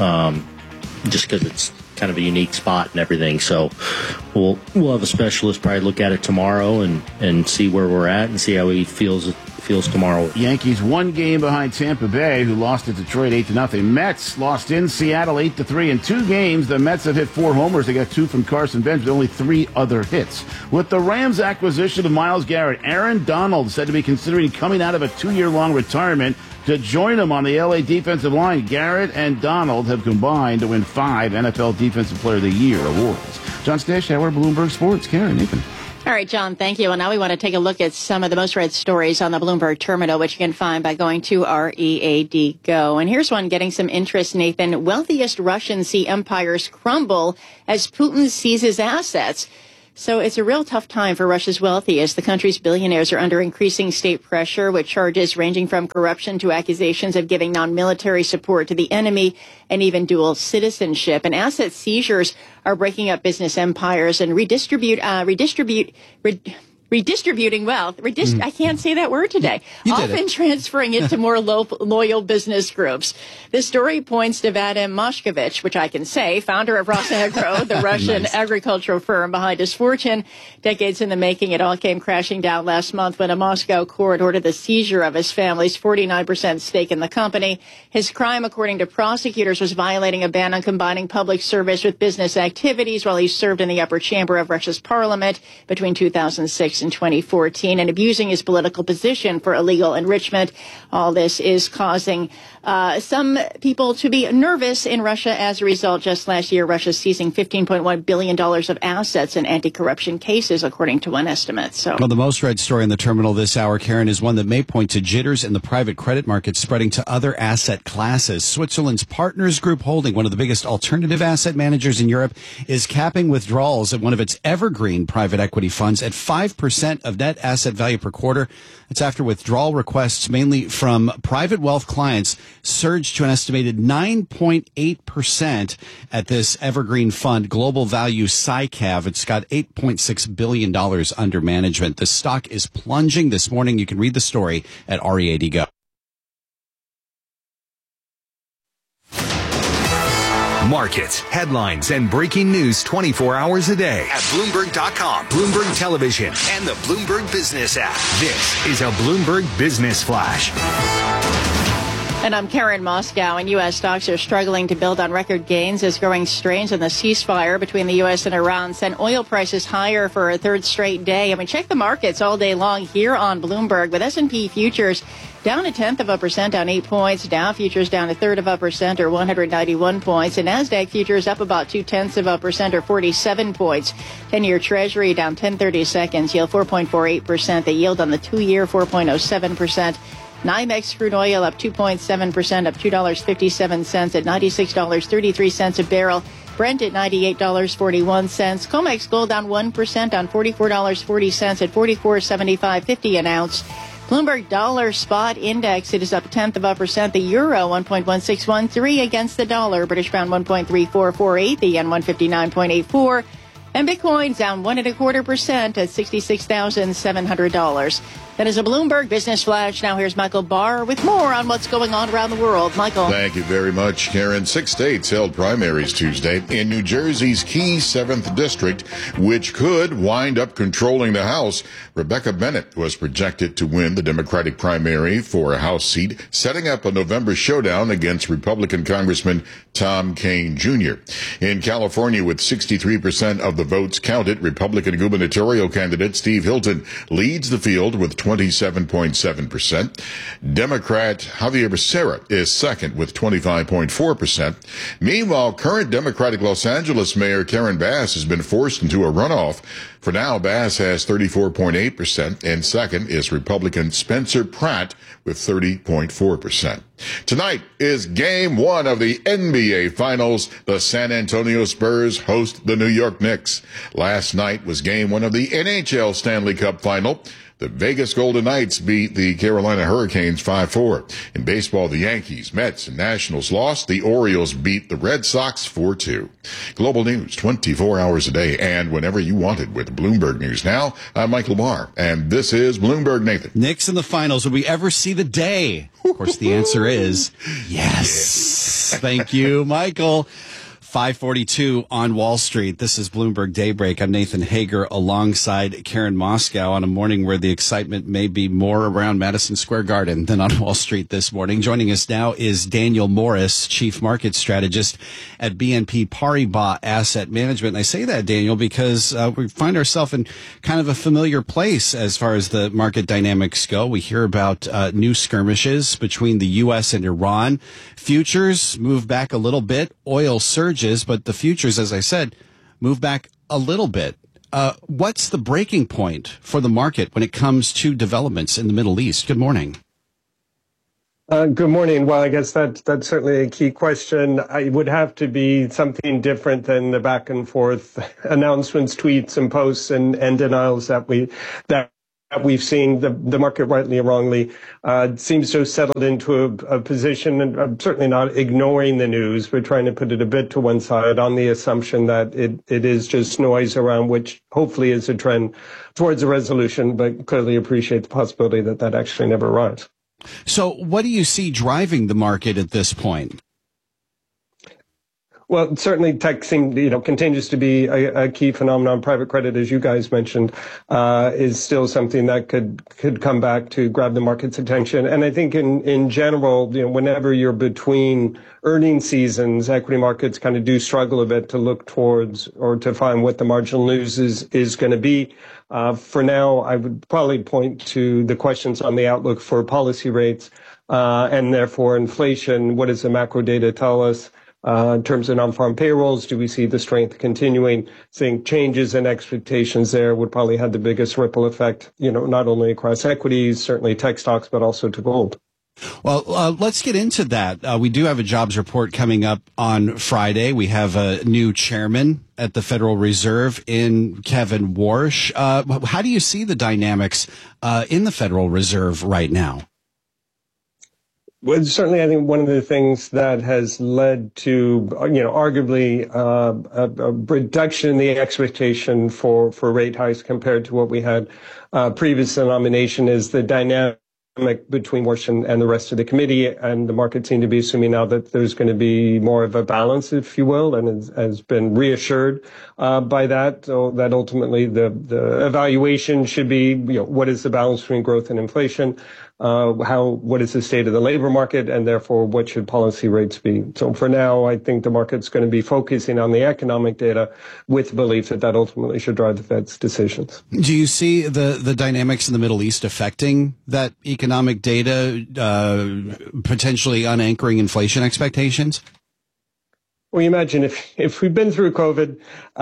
it's kind of a unique spot and everything. So we'll have a specialist probably look at it tomorrow and see where we're at and see how he feels tomorrow. Yankees 1 game behind Tampa Bay, who lost to Detroit 8-0. Mets lost in Seattle 8-3. In 2 games, the Mets have hit 4 homers. They got 2 from Carson Bench, but only 3 other hits. With the Rams' acquisition of Myles Garrett, Aaron Donald said to be considering coming out of a 2-year-long retirement to join him on the LA defensive line. Garrett and Donald have combined to win 5 NFL Defensive Player of the Year awards. John Stashauer, Bloomberg Sports. Karen, Nathan. All right, John, thank you. And now we want to take a look at some of the most read stories on the Bloomberg terminal, which you can find by going to our EAD Go. And here's one getting some interest, Nathan. Wealthiest Russians see empires crumble as Putin seizes assets. So it's a real tough time for Russia's wealthiest. The country's billionaires are under increasing state pressure with charges ranging from corruption to accusations of giving non-military support to the enemy and even dual citizenship. And asset seizures are breaking up business empires and redistributing wealth. I can't say that word today. Often transferring it to more loyal business groups. This story points to Vadim Moshkovich, which I can say, founder of Rosagro, the Russian agricultural firm behind his fortune. Decades in the making, it all came crashing down last month when a Moscow court ordered the seizure of his family's 49% stake in the company. His crime, according to prosecutors, was violating a ban on combining public service with business activities while he served in the upper chamber of Russia's parliament between 2006 in 2014 and abusing his political position for illegal enrichment. All this is causing some people to be nervous in Russia. As a result, just last year, Russia seizing $15.1 billion of assets in anti-corruption cases, according to one estimate. So, well, the most read story in the terminal this hour, Karen, is one that may point to jitters in the private credit market spreading to other asset classes. Switzerland's Partners Group Holding, one of the biggest alternative asset managers in Europe, is capping withdrawals at one of its evergreen private equity funds at 5% of net asset value per quarter. It's after withdrawal requests, mainly from private wealth clients, surged to an estimated 9.8% at this evergreen fund, Global Value SciCav. It's got $8.6 billion under management. The stock is plunging this morning. You can read the story at READ Go. Markets, headlines, and breaking news 24 hours a day at Bloomberg.com, Bloomberg Television, and the Bloomberg Business app. This is a Bloomberg Business Flash. And I'm Karen Moscow, and U.S. stocks are struggling to build on record gains as growing strains in the ceasefire between the U.S. and Iran sent oil prices higher for a third straight day. I mean, check the markets all day long here on Bloomberg, with S&P futures down 0.1%, down 8 points. Dow futures down 0.33%, or 191 points. And NASDAQ futures up about 0.2%, or 47 points. 10-year Treasury down 10/30 seconds, yield 4.48%. The yield on the 2-year 4.07%. NYMEX crude oil up 2.7%, up $2.57 at $96.33 a barrel. Brent at $98.41. COMEX gold down 1%, down $44.40 at $44.75.50 an ounce. Bloomberg dollar spot index, it is up 0.1%. The euro 1.1613 against the dollar. British pound 1.3448. The yen 159.84. And Bitcoin's down 1.25% at $66,700. That is a Bloomberg Business Flash. Now here's Michael Barr with more on what's going on around the world. Michael. Thank you very much, Karen. 6 states held primaries Tuesday. In New Jersey's key 7th district, which could wind up controlling the House, Rebecca Bennett was projected to win the Democratic primary for a House seat, setting up a November showdown against Republican Congressman Tom Kean Jr. In California, with 63% of the votes counted, Republican gubernatorial candidate Steve Hilton leads the field with 27.7%. Democrat Javier Becerra is second with 25.4%. Meanwhile, current Democratic Los Angeles Mayor Karen Bass has been forced into a runoff. For now, Bass has 34.8%, and second is Republican Spencer Pratt with 30.4%. Tonight is Game 1 of the NBA Finals. The San Antonio Spurs host the New York Knicks. Last night was Game 1 of the NHL Stanley Cup Final. The Vegas Golden Knights beat the Carolina Hurricanes 5-4. In baseball, the Yankees, Mets, and Nationals lost. The Orioles beat the Red Sox 4-2. Global news 24 hours a day and whenever you want it with Bloomberg News Now. I'm Michael Barr, and this is Bloomberg Nathan. Knicks in the finals. Will we ever see the day? Of course, the answer is yes. Thank you, Michael. 5:42 on Wall Street. This is Bloomberg Daybreak. I'm Nathan Hager alongside Karen Moscow on a morning where the excitement may be more around Madison Square Garden than on Wall Street this morning. Joining us now is Daniel Morris, Chief Market Strategist at BNP Paribas Asset Management. And I say that, Daniel, because we find ourselves in kind of a familiar place as far as the market dynamics go. We hear about new skirmishes between the U.S. and Iran. Futures move back a little bit. Oil surges. But the futures, as I said, move back a little bit. What's the breaking point for the market when it comes to developments in the Middle East? Good morning. Good morning. Well, I guess that's certainly a key question. It would have to be something different than the back and forth announcements, tweets, and posts and denials that we've seen. The market, rightly or wrongly, seems to have settled into a position, and I'm certainly not ignoring the news. We're trying to put it a bit to one side on the assumption that it is just noise around, which hopefully is a trend towards a resolution, but clearly appreciate the possibility that actually never arrives. So what do you see driving the market at this point? Well, certainly tech continues to be a key phenomenon. Private credit, as you guys mentioned, is still something that could come back to grab the market's attention. And I think in general, whenever you're between earnings seasons, equity markets kind of do struggle a bit to look towards or to find what the marginal news is going to be. For now, I would probably point to the questions on the outlook for policy rates, and therefore inflation. What does the macro data tell us? In terms of non-farm payrolls, do we see the strength continuing? Seeing changes in expectations there would probably have the biggest ripple effect, not only across equities, certainly tech stocks, but also to gold. Well, let's get into that. We do have a jobs report coming up on Friday. We have a new chairman at the Federal Reserve in Kevin Warsh. How do you see the dynamics in the Federal Reserve right now? Well, certainly, I think one of the things that has led to, arguably a reduction in the expectation for rate hikes compared to what we had previous to the nomination is the dynamic between Warsh and the rest of the committee, and the market seem to be assuming now that there's going to be more of a balance, if you will, and has been reassured by that. So that ultimately the evaluation should be, what is the balance between growth and inflation? What is the state of the labor market, and therefore what should policy rates be? So for now, I think the market's going to be focusing on the economic data with the belief that ultimately should drive the Fed's decisions. Do you see the dynamics in the Middle East affecting that economic data, potentially unanchoring inflation expectations? Well, you imagine if we've been through COVID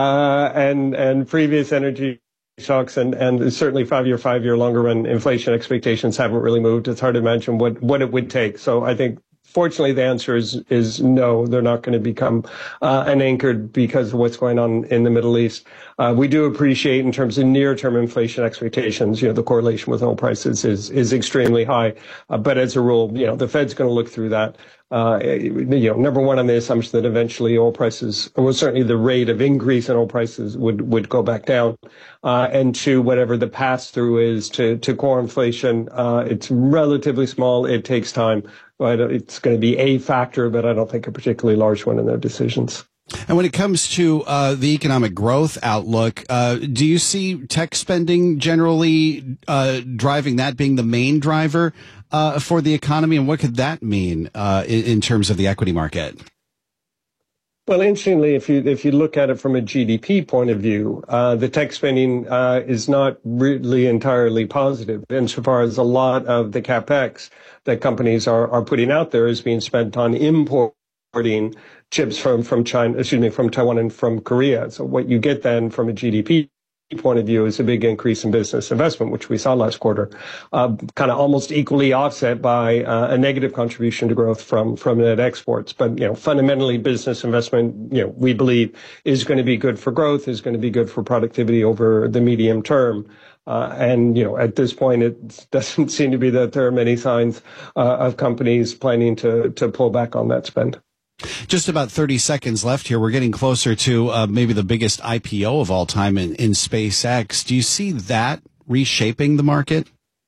and previous energy shocks and certainly five-year longer run inflation expectations haven't really moved. It's hard to imagine what it would take. So I think fortunately the answer is no, they're not going to become unanchored because of what's going on in the Middle East. We do appreciate in terms of near-term inflation expectations, the correlation with oil prices is extremely high. But as a rule, the Fed's going to look through that. Number one, on the assumption that eventually oil prices, or certainly the rate of increase in oil prices would go back down. And two, whatever the pass-through is to core inflation, it's relatively small. It takes time, but it's going to be a factor, but I don't think a particularly large one in their decisions. And when it comes to the economic growth outlook, do you see tech spending generally driving that, being the main driver for the economy? And what could that mean in terms of the equity market? Well, interestingly, if you look at it from a GDP point of view, the tech spending is not really entirely positive, insofar as a lot of the capex that companies are putting out there is being spent on importing chips from Taiwan and from Korea. So what you get then from a GDP point of view is a big increase in business investment, which we saw last quarter, kind of almost equally offset by a negative contribution to growth from net exports. But, fundamentally business investment, we believe is going to be good for growth, is going to be good for productivity over the medium term. And at this point, it doesn't seem to be that there are many signs of companies planning to pull back on that spend. Just about 30 seconds left here. We're getting closer to maybe the biggest IPO of all time in SpaceX. Do you see that reshaping the market?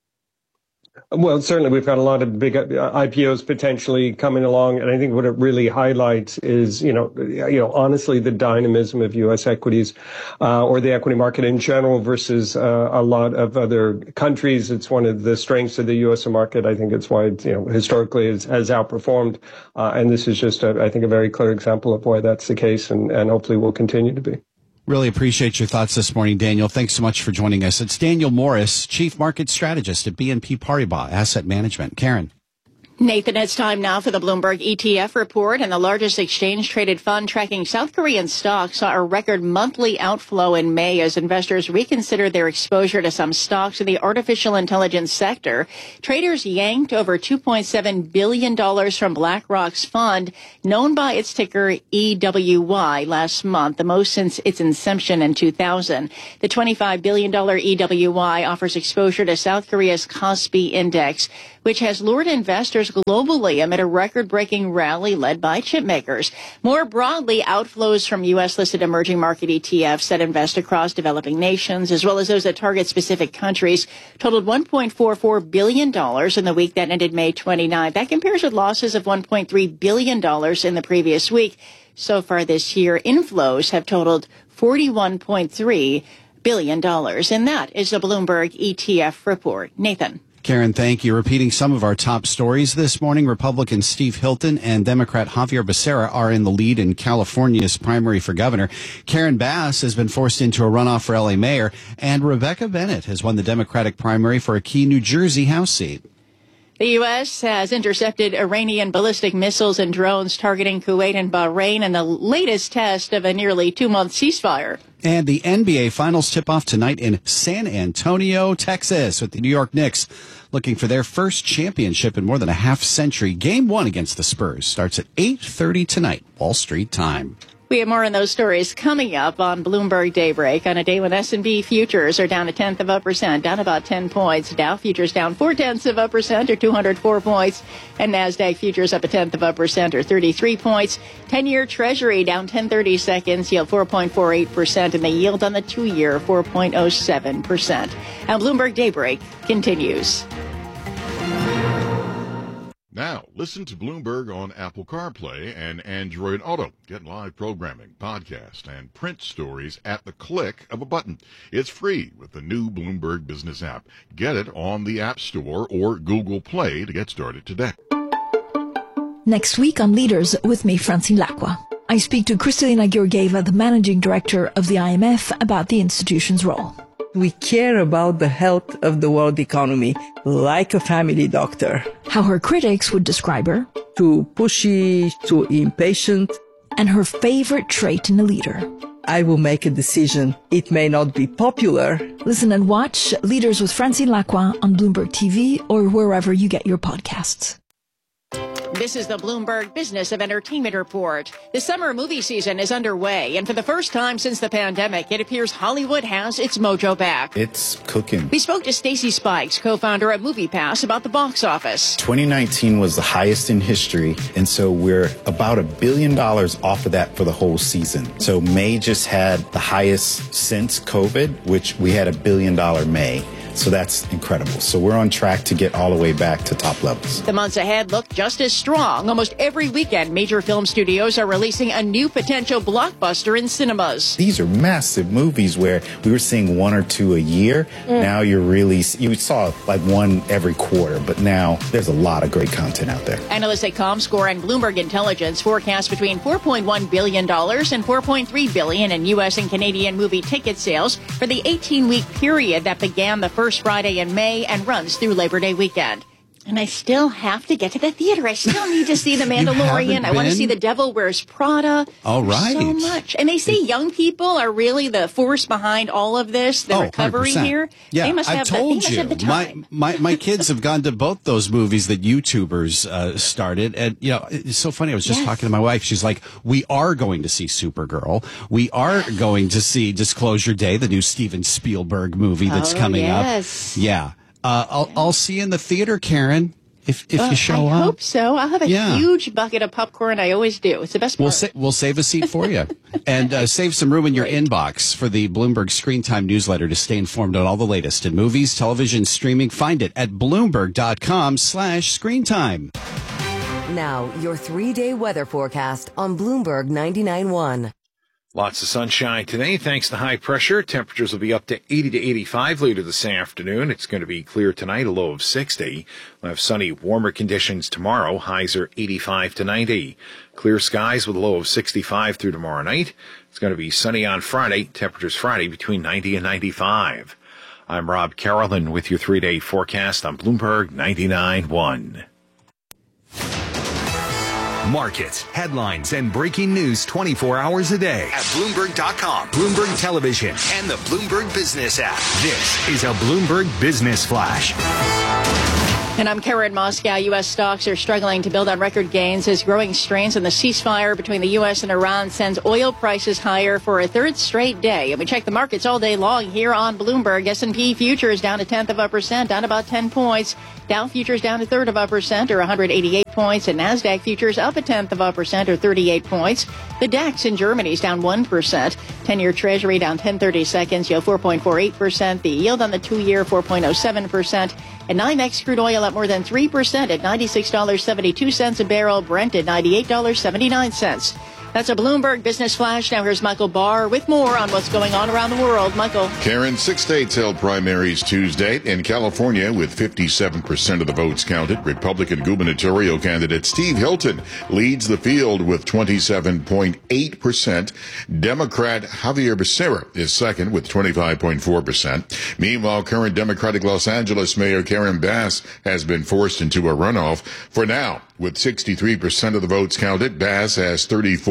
Well, certainly we've got a lot of big IPOs potentially coming along, and I think what it really highlights is, honestly, the dynamism of U.S. equities or the equity market in general versus a lot of other countries. It's one of the strengths of the U.S. market. I think it's why it, historically has outperformed, and this is just, I think, a very clear example of why that's the case, and hopefully will continue to be. Really appreciate your thoughts this morning, Daniel. Thanks so much for joining us. It's Daniel Morris, Chief Market Strategist at BNP Paribas Asset Management. Karen. Nathan, it's time now for the Bloomberg ETF report, and the largest exchange-traded fund tracking South Korean stocks saw a record monthly outflow in May as investors reconsidered their exposure to some stocks in the artificial intelligence sector. Traders yanked over $2.7 billion from BlackRock's fund, known by its ticker EWY, last month, the most since its inception in 2000. The $25 billion EWY offers exposure to South Korea's Kospi Index, which has lured investors globally amid a record-breaking rally led by chip makers. More broadly, outflows from U.S.-listed emerging market ETFs that invest across developing nations, as well as those that target specific countries, totaled $1.44 billion in the week that ended May 29. That compares with losses of $1.3 billion in the previous week. So far this year, inflows have totaled $41.3 billion. And that is the Bloomberg ETF report. Nathan. Karen, thank you. Repeating some of our top stories this morning, Republican Steve Hilton and Democrat Javier Becerra are in the lead in California's primary for governor. Karen Bass has been forced into a runoff for L.A. mayor, and Rebecca Bennett has won the Democratic primary for a key New Jersey House seat. The U.S. has intercepted Iranian ballistic missiles and drones targeting Kuwait and Bahrain in the latest test of a nearly 2-month ceasefire. And the NBA Finals tip-off tonight in San Antonio, Texas, with the New York Knicks looking for their first championship in more than a half-century. Game 1 against the Spurs starts at 8:30 tonight, Wall Street time. We have more on those stories coming up on Bloomberg Daybreak on a day when S&P futures are down 0.1%, down about 10 points. Dow futures down 0.4% or 204 points. And NASDAQ futures up 0.1% or 33 points. 10-year Treasury down 10/32, yield 4.48%, and the yield on the 2-year 4.07%. And Bloomberg Daybreak continues. Now, listen to Bloomberg on Apple CarPlay and Android Auto. Get live programming, podcast, and print stories at the click of a button. It's free with the new Bloomberg Business app. Get it on the App Store or Google Play to get started today. Next week on Leaders with me, Francine Lacqua. I speak to Kristalina Georgieva, the managing director of the IMF, about the institution's role. We care about the health of the world economy like a family doctor. How her critics would describe her. Too pushy, too impatient. And her favorite trait in a leader. I will make a decision. It may not be popular. Listen and watch Leaders with Francine Lacqua on Bloomberg TV or wherever you get your podcasts. This is the Bloomberg Business of Entertainment Report. The summer movie season is underway, and for the first time since the pandemic, it appears Hollywood has its mojo back. It's cooking. We spoke to Stacey Spikes, co-founder at MoviePass, about the box office. 2019 was the highest in history, and so we're about $1 billion off of that for the whole season. So May just had the highest since COVID, which we had $1 billion May. So that's incredible. So we're on track to get all the way back to top levels. The months ahead look just as strong. Almost every weekend, major film studios are releasing a new potential blockbuster in cinemas. These are massive movies where we were seeing one or two a year. Now you saw like one every quarter, but now there's a lot of great content out there. Analysts at ComScore and Bloomberg Intelligence forecast between $4.1 billion and $4.3 billion in U.S. and Canadian movie ticket sales for the 18-week period that began the first Friday in May and runs through Labor Day weekend. And I still have to get to the theater. I still need to see The Mandalorian. I want to see The Devil Wears Prada. All right. So much. And they say young people are really the force behind all of this, the recovery 100%. here. Yeah, they must I've have told the you. time. My kids have gone to both those movies that YouTubers started. And, it's so funny. I was just talking to my wife. She's like, we are going to see Supergirl. We are going to see Disclosure Day, the new Steven Spielberg movie that's coming up. Yeah. I'll see you in the theater, Karen, if you show up. I hope so. I'll have a huge bucket of popcorn. I always do. It's the best part. We'll save a seat for you. And save some room in your inbox for the Bloomberg Screen Time newsletter to stay informed on all the latest in movies, television, streaming. Find it at Bloomberg.com/screentime. Now, your 3-day weather forecast on Bloomberg 99.1. Lots of sunshine today, thanks to high pressure. Temperatures will be up to 80 to 85 later this afternoon. It's going to be clear tonight, a low of 60. We'll have sunny, warmer conditions tomorrow. Highs are 85 to 90. Clear skies with a low of 65 through tomorrow night. It's going to be sunny on Friday. Temperatures Friday between 90 and 95. I'm Rob Carolyn with your 3-day forecast on Bloomberg 99.1. Markets, headlines, and breaking news 24 hours a day at Bloomberg.com, Bloomberg Television, and the Bloomberg Business app. This is a Bloomberg Business Flash. And I'm Karen Moscow. U.S. stocks are struggling to build on record gains as growing strains on the ceasefire between the U.S. and Iran sends oil prices higher for a third straight day. And we check the markets all day long here on Bloomberg. S&P futures down 0.1%, down about 10 points. Dow futures down 0.33% or 188 points. And NASDAQ futures up 0.1% or 38 points. The DAX in Germany is down 1%. 10-year Treasury down 10/30 seconds, yield 4.48%. The yield on the 2-year 4.07%. And NYMEX crude oil up more than 3% at $96.72 a barrel. Brent at $98.79. That's a Bloomberg Business Flash. Now here's Michael Barr with more on what's going on around the world. Michael. Karen, 6 states held primaries Tuesday. In California, with 57% of the votes counted, Republican gubernatorial candidate Steve Hilton leads the field with 27.8%. Democrat Javier Becerra is second with 25.4%. Meanwhile, current Democratic Los Angeles Mayor Karen Bass has been forced into a runoff. For now, with 63% of the votes counted, Bass has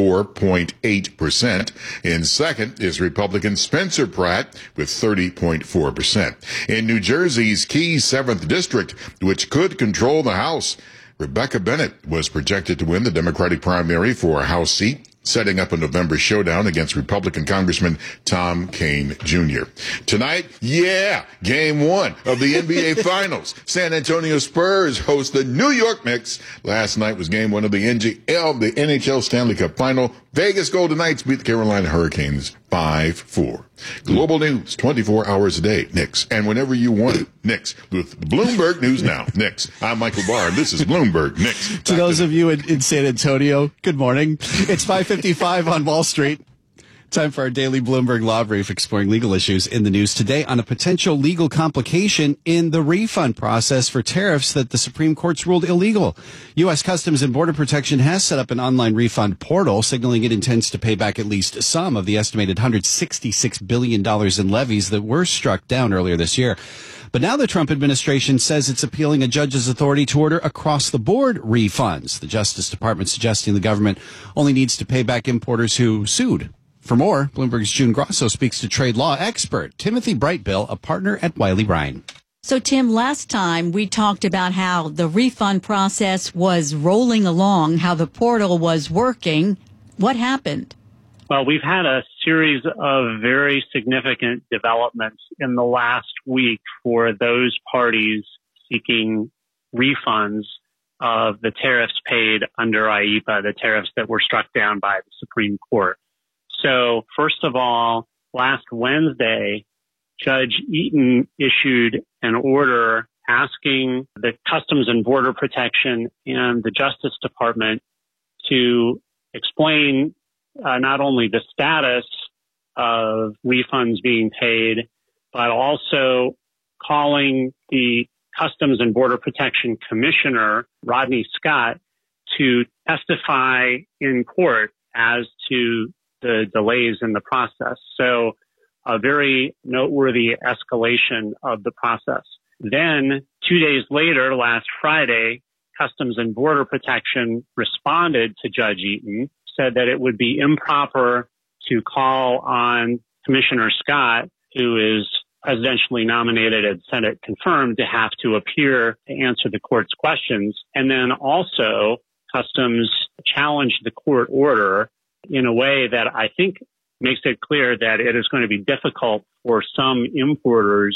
34.8%. In second is Republican Spencer Pratt with 30.4%. In New Jersey's key 7th district, which could control the House, Rebecca Bennett was projected to win the Democratic primary for a House seat, setting up a November showdown against Republican Congressman Tom Kean Jr. Tonight, Game 1 of the NBA Finals. San Antonio Spurs host the New York Knicks. Last night was Game 1 of the NHL Stanley Cup Final. Vegas Golden Knights beat the Carolina Hurricanes 5-4. Global news, 24 hours a day, Knicks. And whenever you want it, Knicks. With Bloomberg News Now, Knicks. I'm Michael Barr. This is Bloomberg Knicks. To those of you in San Antonio, good morning. It's 5:55 on Wall Street. Time for our daily Bloomberg Law Brief, exploring legal issues in the news today on a potential legal complication in the refund process for tariffs that the Supreme Court's ruled illegal. U.S. Customs and Border Protection has set up an online refund portal, signaling it intends to pay back at least some of the estimated $166 billion in levies that were struck down earlier this year. But now the Trump administration says it's appealing a judge's authority to order across-the-board refunds. The Justice Department suggesting the government only needs to pay back importers who sued. For more, Bloomberg's June Grosso speaks to trade law expert Timothy Brightbill, a partner at Wiley Bryan. So, Tim, last time we talked about how the refund process was rolling along, how the portal was working. What happened? Well, we've had a series of very significant developments in the last week for those parties seeking refunds of the tariffs paid under IEEPA, the tariffs that were struck down by the Supreme Court. So, first of all, last Wednesday, Judge Eaton issued an order asking the Customs and Border Protection and the Justice Department to explain not only the status of refunds being paid, but also calling the Customs and Border Protection Commissioner, Rodney Scott, to testify in court as to the delays in the process. So a very noteworthy escalation of the process. Then 2 days later, last Friday, Customs and Border Protection responded to Judge Eaton, said that it would be improper to call on Commissioner Scott, who is presidentially nominated and Senate confirmed, to have to appear to answer the court's questions. And then also Customs challenged the court order in a way that I think makes it clear that it is going to be difficult for some importers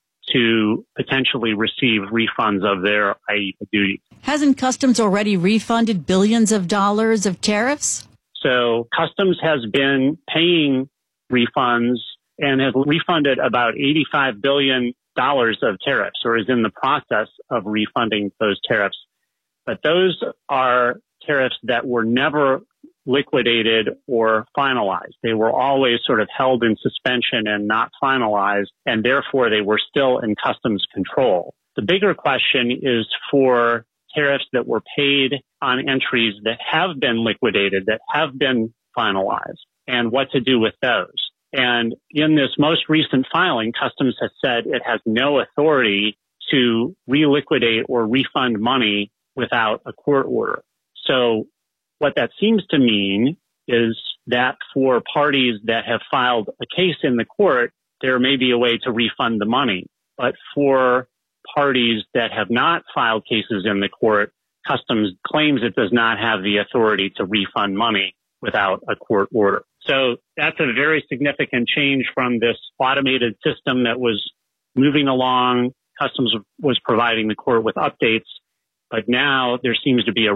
to potentially receive refunds of their IEEPA duties. Hasn't Customs already refunded billions of dollars of tariffs? So Customs has been paying refunds and has refunded about $85 billion of tariffs, or is in the process of refunding those tariffs. But those are tariffs that were never liquidated or finalized. They were always sort of held in suspension and not finalized, and therefore they were still in Customs control. The bigger question is for tariffs that were paid on entries that have been liquidated, that have been finalized, and what to do with those. And in this most recent filing, Customs has said it has no authority to reliquidate or refund money without a court order. So what that seems to mean is that for parties that have filed a case in the court, there may be a way to refund the money. But for parties that have not filed cases in the court, Customs claims it does not have the authority to refund money without a court order. So that's a very significant change from this automated system that was moving along. Customs was providing the court with updates, but now there seems to be a